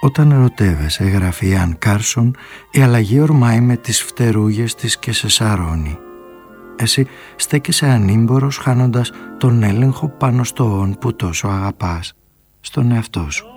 Όταν ερωτεύεσαι, γράφει η Αν Κάρσον, η αλλαγή ορμάει με τις φτερούγες της και σε σαρώνει. Εσύ στέκεσαι ανήμπορος, χάνοντας τον έλεγχο πάνω στο «ον» που τόσο αγαπάς, στον εαυτό σου.